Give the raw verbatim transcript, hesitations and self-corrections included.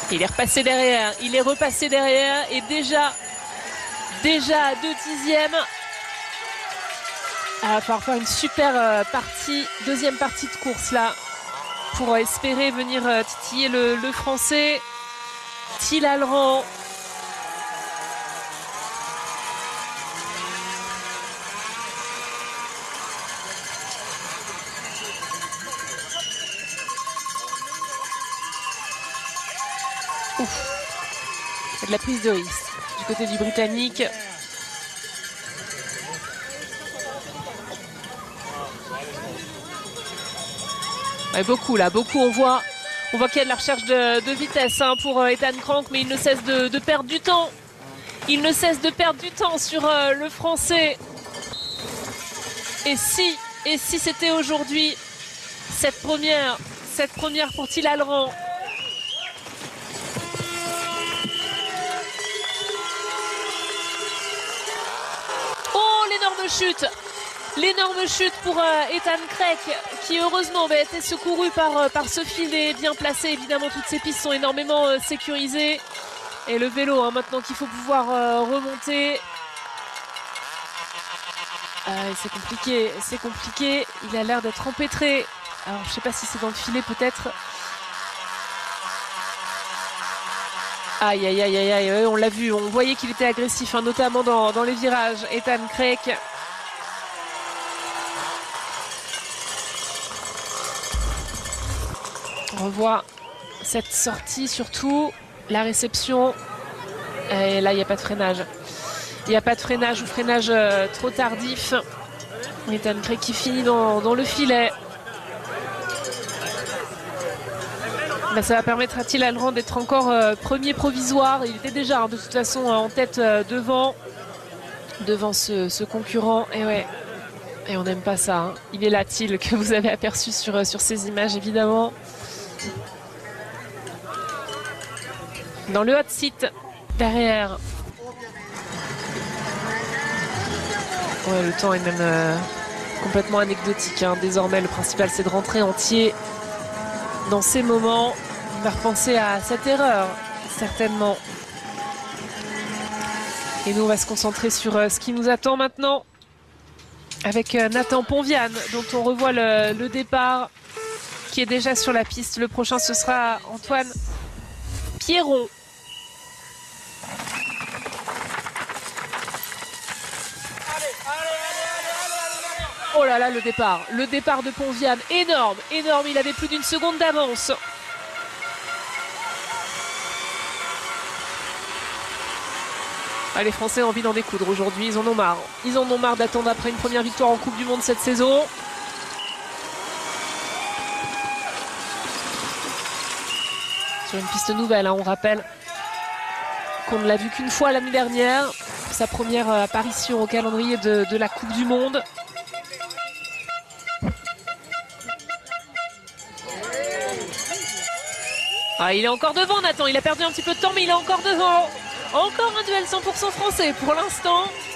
Il est repassé derrière, il est repassé derrière et déjà, déjà à deux dixièmes. Il va falloir faire une super partie, deuxième partie de course là, pour espérer venir titiller le, le français. Thil Halleran. Ouf. Il y a de la prise de risque du côté du Britannique. Ouais, beaucoup là, beaucoup. On voit, on voit qu'il y a de la recherche de, de vitesse hein, pour euh, Ethan Krank, mais il ne cesse de, de perdre du temps. Il ne cesse de perdre du temps sur euh, le français. Et si, et si c'était aujourd'hui cette première, cette première pour Thil Halleran. Oh, l'énorme chute! L'énorme chute pour euh, Ethan Kreek qui heureusement bah, a été secouru par, euh, par ce filet bien placé. Évidemment, toutes ces pistes sont énormément euh, sécurisées. Et le vélo, hein, maintenant qu'il faut pouvoir euh, remonter. Euh, c'est compliqué, c'est compliqué. Il a l'air d'être empêtré. Alors, je ne sais pas si c'est dans le filet peut-être. Aïe, aïe, aïe, aïe, aïe. On l'a vu, on voyait qu'il était agressif, hein, notamment dans, dans les virages. Ethan Kreek. On revoit cette sortie, surtout la réception. Et là, il n'y a pas de freinage. Il n'y a pas de freinage ou freinage euh, trop tardif. Ethan Kreek qui finit dans, dans le filet. Là, ça va permettre à Thil Halleran d'être encore euh, premier provisoire. Il était déjà hein, de toute façon euh, en tête euh, devant, devant ce, ce concurrent. Et ouais, et on n'aime pas ça. Hein. Il est là, Thil, que vous avez aperçu sur, euh, sur ces images, évidemment. Dans le hot seat, derrière. Ouais, le temps est même euh, complètement anecdotique. Hein. Désormais, le principal, c'est de rentrer entier dans ces moments. On va repenser à cette erreur, certainement. Et nous, on va se concentrer sur euh, ce qui nous attend maintenant. Avec euh, Nathan Ponviane, dont on revoit le, le départ, qui est déjà sur la piste. Le prochain, ce sera Antoine Pierron. Oh là là, le départ. Le départ de Ponviane, énorme, énorme. Il avait plus d'une seconde d'avance. Ah, les Français ont envie d'en découdre aujourd'hui. Ils en ont marre. Ils en ont marre d'attendre après une première victoire en Coupe du Monde cette saison. Sur une piste nouvelle, hein, on rappelle qu'on ne l'a vu qu'une fois l'année dernière. Sa première apparition au calendrier de, de la Coupe du Monde. Ah, il est encore devant, Nathan. Il a perdu un petit peu de temps, mais il est encore devant. Encore un duel cent pour cent français pour l'instant.